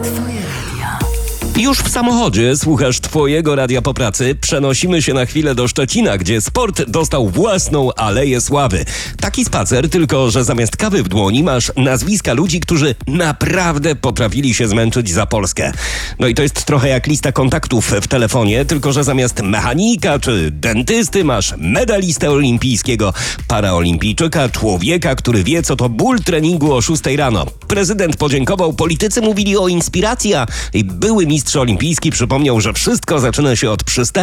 Twoje radio. Już w samochodzie słuchasz Twojego radia po pracy. Przenosimy się na chwilę do Szczecina, gdzie sport dostał własną Aleję Sławy. Taki spacer, tylko że zamiast kawy w dłoni masz nazwiska ludzi, którzy naprawdę potrafili się zmęczyć za Polskę. No i to jest trochę jak lista kontaktów w telefonie, tylko że zamiast mechanika czy dentysty masz medalistę olimpijskiego, paraolimpijczyka, człowieka, który wie, co to ból treningu o 6 rano. Prezydent podziękował, politycy mówili o inspiracji, a były mistrz olimpijski przypomniał, że wszystko zaczyna się od przystępu.